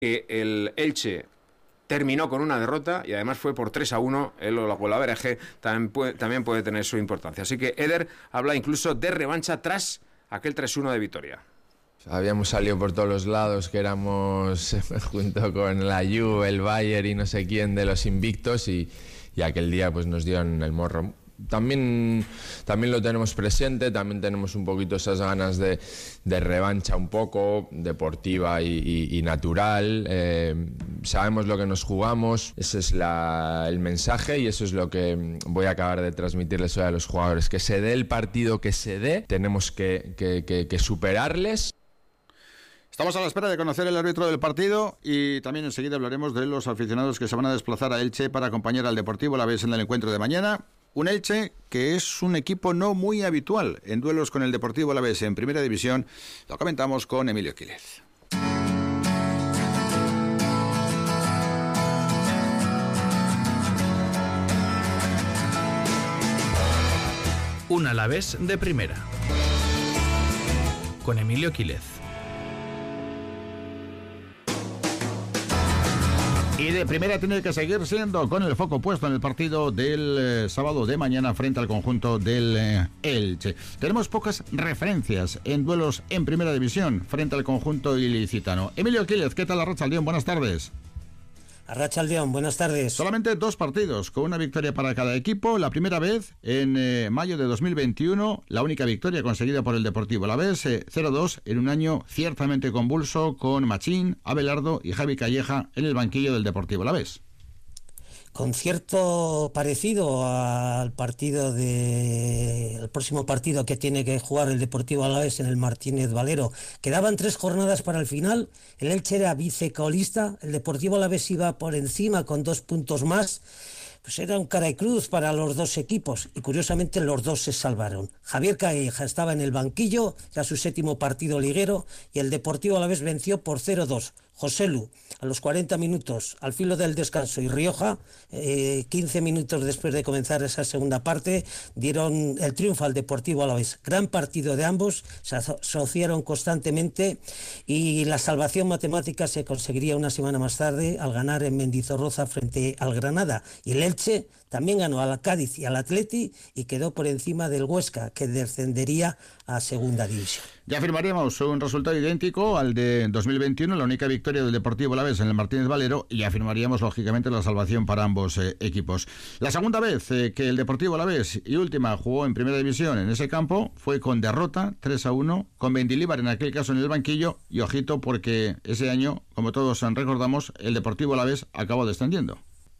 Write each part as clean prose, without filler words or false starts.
que el Elche terminó con una derrota y además fue por 3-1. El golaveraje también puede tener su importancia. Así que Eder habla incluso de revancha tras aquel 3-1 de Vitoria. Habíamos salido por todos los lados, que éramos junto con la Juve, el Bayern y no sé quién de los invictos, y aquel día pues nos dieron el morro. También lo tenemos presente, también tenemos un poquito esas ganas de revancha un poco, deportiva y natural. Sabemos lo que nos jugamos, ese es el mensaje, y eso es lo que voy a acabar de transmitirles hoy a los jugadores. Que se dé el partido que se dé, tenemos que superarles. Estamos a la espera de conocer el árbitro del partido y también enseguida hablaremos de los aficionados que se van a desplazar a Elche para acompañar al Deportivo Alavés en el encuentro de mañana. Un Elche que es un equipo no muy habitual en duelos con el Deportivo Alavés en Primera División. Lo comentamos con Emilio Quílez. Un Alavés de primera. Con Emilio Quílez. Y de primera tiene que seguir siendo con el foco puesto en el partido del sábado de mañana frente al conjunto del Elche. Tenemos pocas referencias en duelos en Primera División frente al conjunto ilicitano. Emilio Quílez, ¿qué tal? Arratsaldeón, buenas tardes. Arratsaldeón, buenas tardes. Solamente 2 partidos, con una victoria para cada equipo. La primera vez en mayo de 2021, la única victoria conseguida por el Deportivo Alavés, 0-2 en un año ciertamente convulso, con Machín, Abelardo y Javi Calleja en el banquillo del Deportivo Alavés. Con cierto parecido al el próximo partido que tiene que jugar el Deportivo Alavés en el Martínez Valero. Quedaban 3 jornadas para el final. El Elche era vicecolista, el Deportivo Alavés iba por encima con 2 puntos más. Pues era un cara y cruz para los dos equipos y curiosamente los dos se salvaron. Javier Calleja estaba en el banquillo, era su 7º partido liguero, y el Deportivo Alavés venció por 0-2. Joselu, a los 40 minutos, al filo del descanso, y Rioja, 15 minutos después de comenzar esa segunda parte, dieron el triunfo al Deportivo Alavés. Gran partido de ambos, se asociaron constantemente y la salvación matemática se conseguiría una semana más tarde al ganar en Mendizorroza frente al Granada. Y el Elche también ganó al Cádiz y al Atleti y quedó por encima del Huesca, que descendería a Segunda División. Ya firmaríamos un resultado idéntico al de 2021, la única victoria del Deportivo Alavés en el Martínez Valero, y ya firmaríamos lógicamente la salvación para ambos equipos. La segunda vez que el Deportivo Alavés y última jugó en Primera División en ese campo fue con derrota 3-1, con Mendilibar en aquel caso en el banquillo, y ojito porque ese año, como todos recordamos, el Deportivo Alavés acabó descendiendo.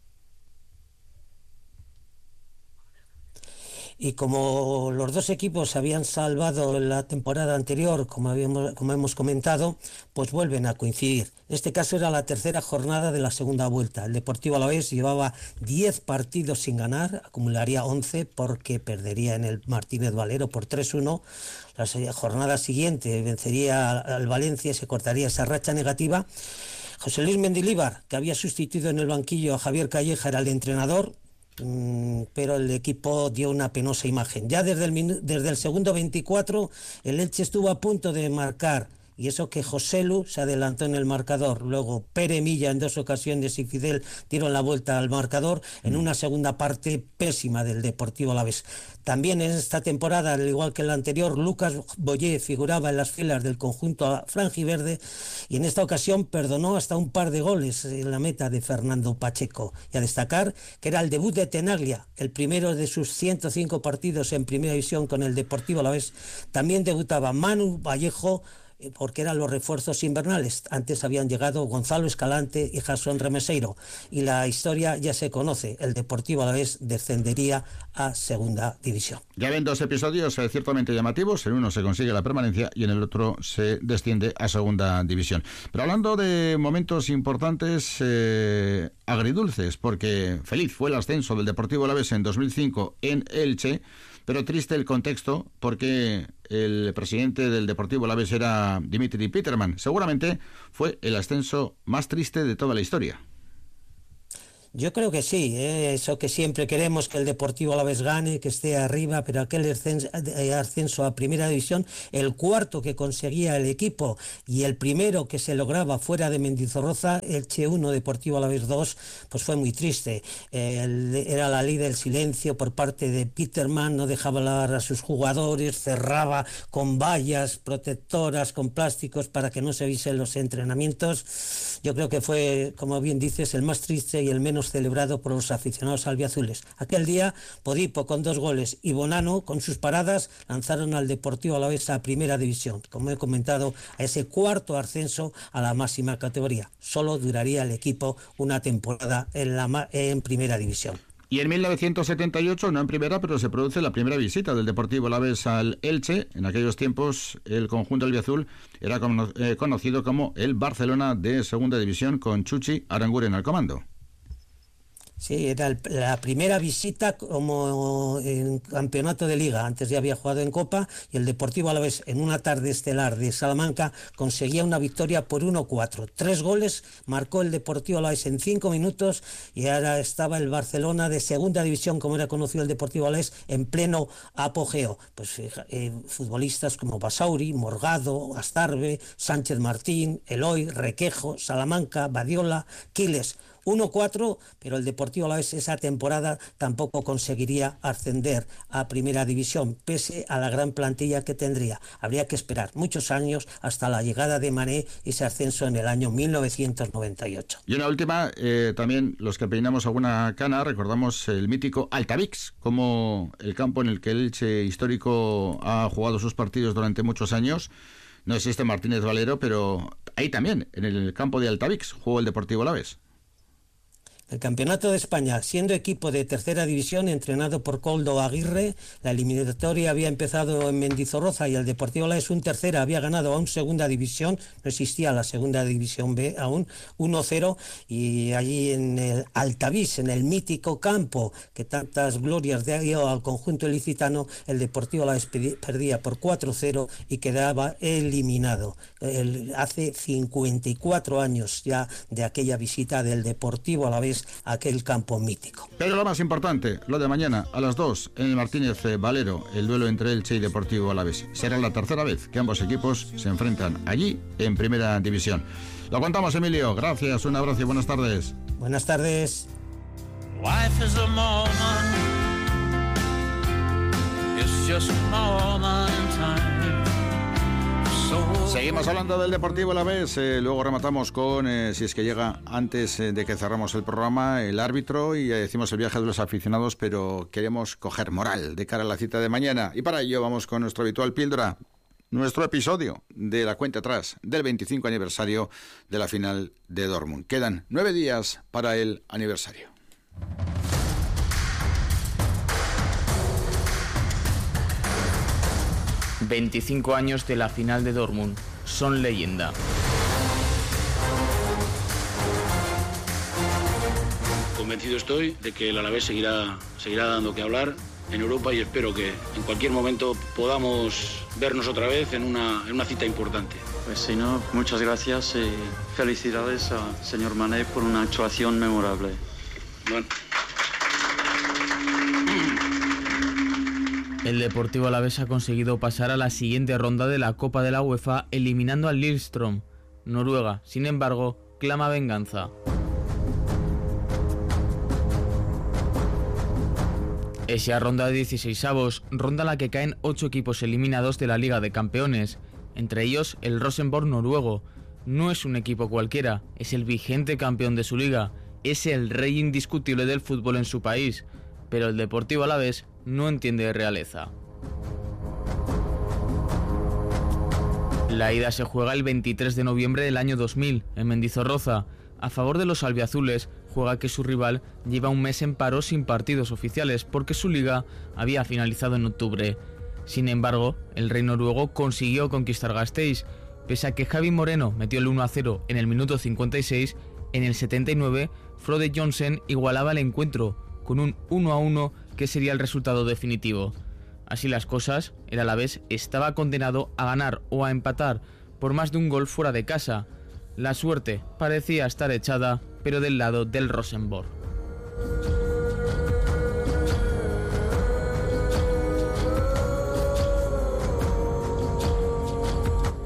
Y como los dos equipos se habían salvado en la temporada anterior, como hemos comentado, pues vuelven a coincidir. En este caso era la 3ª jornada de la segunda vuelta. El Deportivo Alavés llevaba 10 partidos sin ganar, acumularía 11 porque perdería en el Martínez Valero por 3-1. La jornada siguiente vencería al Valencia y se cortaría esa racha negativa. José Luis Mendilibar, que había sustituido en el banquillo a Javier Calleja, era el entrenador, pero el equipo dio una penosa imagen. Ya desde el segundo 24 el Elche estuvo a punto de marcar, y eso que Joselu se adelantó en el marcador. Luego Pere Milla en 2 ocasiones y Fidel dieron la vuelta al marcador en una segunda parte pésima del Deportivo Alavés. También en esta temporada, al igual que en la anterior, Lucas Boyé figuraba en las filas del conjunto franjiverde, y en esta ocasión perdonó hasta un par de goles en la meta de Fernando Pacheco. Y a destacar que era el debut de Tenaglia, el primero de sus 105 partidos en Primera División con el Deportivo Alavés. También debutaba Manu Vallejo, porque eran los refuerzos invernales. Antes habían llegado Gonzalo Escalante y Jasón Remeseiro, y la historia ya se conoce. El Deportivo Alavés descendería a Segunda División. Ya ven 2 episodios ciertamente llamativos. En uno se consigue la permanencia y en el otro se desciende a Segunda División. Pero hablando de momentos importantes, agridulces, porque feliz fue el ascenso del Deportivo Alavés en 2005 en Elche, pero triste el contexto porque el presidente del Deportivo Alavés era Dimitri Peterman. Seguramente fue el ascenso más triste de toda la historia. Yo creo que sí, eso que siempre queremos, que el Deportivo Alavés gane, que esté arriba, pero aquel ascenso a Primera División, el cuarto que conseguía el equipo y el primero que se lograba fuera de Mendizorroza, Elche 1, Deportivo Alavés 2, pues fue muy triste. Era la ley del silencio por parte de Peterman, no dejaba hablar a sus jugadores, cerraba con vallas protectoras, con plásticos para que no se viesen los entrenamientos. Yo creo que fue, como bien dices, el más triste y el menos celebrado por los aficionados albiazules. Aquel día, Podipo con 2 goles y Bonano con sus paradas lanzaron al Deportivo Alavés a Primera División, como he comentado, a ese cuarto ascenso a la máxima categoría. Solo duraría el equipo una temporada en Primera División. Y en 1978, no en primera, pero se produce la primera visita del Deportivo Alavés al Elche. En aquellos tiempos, el conjunto albiazul era conocido como el Barcelona de Segunda División, con Chuchi Aranguren al comando. Sí, era la primera visita como en campeonato de liga. Antes ya había jugado en Copa y el Deportivo Alavés en una tarde estelar de Salamanca conseguía una victoria por 1-4. 3 goles marcó el Deportivo Alavés en 5 minutos y ahora estaba el Barcelona de Segunda División, como era conocido el Deportivo Alavés, en pleno apogeo. Pues futbolistas como Basauri, Morgado, Astarbe, Sánchez Martín, Eloy, Requejo, Salamanca, Badiola, Quiles. 1-4, pero el Deportivo Alavés esa temporada tampoco conseguiría ascender a Primera División, pese a la gran plantilla que tendría. Habría que esperar muchos años hasta la llegada de Mané y ese ascenso en el año 1998. Y una última, también los que peinamos alguna cana, recordamos el mítico Altavix, como el campo en el que el Elche histórico ha jugado sus partidos durante muchos años. No existe Martínez Valero, pero ahí también, en el campo de Altavix, jugó el Deportivo Alavés. El Campeonato de España, siendo equipo de tercera división, entrenado por Koldo Aguirre, la eliminatoria había empezado en Mendizorroza y el Deportivo Alavés un tercera había ganado a un segunda división, no existía la segunda división B aún, 1-0, y allí en el Altavix, en el mítico campo que tantas glorias dio al conjunto ilicitano, el Deportivo Alavés perdía por 4-0 y quedaba eliminado. Hace 54 años ya de aquella visita del Deportivo Alavés aquel campo mítico. Pero lo más importante, lo de mañana a las 2 en el Martínez Valero, el duelo entre Elche y Deportivo Alavés. Será la tercera vez que ambos equipos se enfrentan allí en Primera División. Lo contamos, Emilio. Gracias, un abrazo y buenas tardes. Buenas tardes. Life is a moment. It's just a moment in time. Seguimos hablando del Deportivo Alavés, luego rematamos con, si es que llega antes de que cerramos el programa, el árbitro y ya decimos el viaje de los aficionados, pero queremos coger moral de cara a la cita de mañana y para ello vamos con nuestro habitual píldora, nuestro episodio de la cuenta atrás del 25 aniversario de la final de Dortmund. Quedan 9 días para el aniversario. ...25 años de la final de Dortmund... son leyenda. Convencido estoy de que el Alavés seguirá dando que hablar en Europa y espero que en cualquier momento podamos vernos otra vez en una cita importante. Pues si no, muchas gracias y felicidades al señor Mané por una actuación memorable. Bueno. El Deportivo Alavés ha conseguido pasar a la siguiente ronda de la Copa de la UEFA eliminando al Lillestrøm. Noruega, sin embargo, clama venganza. Esa ronda de 16avos, ronda a la que caen 8 equipos eliminados de la Liga de Campeones, entre ellos el Rosenborg noruego. No es un equipo cualquiera, es el vigente campeón de su liga, es el rey indiscutible del fútbol en su país, pero el Deportivo Alavés no entiende de realeza. La ida se juega el 23 de noviembre del año 2000, en Mendizorroza. A favor de los albiazules, juega que su rival lleva un mes en paro sin partidos oficiales porque su liga había finalizado en octubre. Sin embargo, el rey noruego consiguió conquistar Gasteiz. Pese a que Javi Moreno metió el 1-0 en el minuto 56, en el 79, Frode Johnsen igualaba el encuentro con un 1-1 que sería el resultado definitivo. Así las cosas, el Alavés estaba condenado a ganar o a empatar por más de un gol fuera de casa. La suerte parecía estar echada, pero del lado del Rosenborg.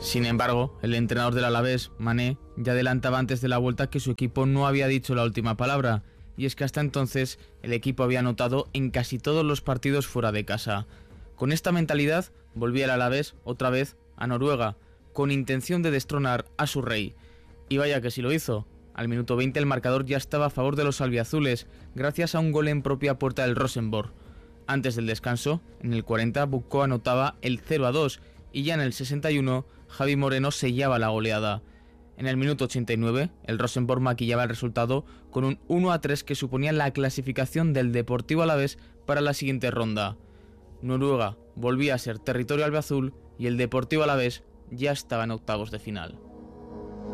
Sin embargo, el entrenador del Alavés, Mané, ya adelantaba antes de la vuelta que su equipo no había dicho la última palabra, y es que hasta entonces el equipo había anotado en casi todos los partidos fuera de casa. Con esta mentalidad volvía el Alavés otra vez a Noruega, con intención de destronar a su rey. Y vaya que sí lo hizo. Al minuto 20 el marcador ya estaba a favor de los albiazules, gracias a un gol en propia puerta del Rosenborg. Antes del descanso, en el 40, Bucco anotaba el 0-2 y ya en el 61, Javi Moreno sellaba la goleada. En el minuto 89, el Rosenborg maquillaba el resultado con un 1-3 que suponía la clasificación del Deportivo Alavés para la siguiente ronda. Noruega volvía a ser territorio albiazul y el Deportivo Alavés ya estaba en octavos de final.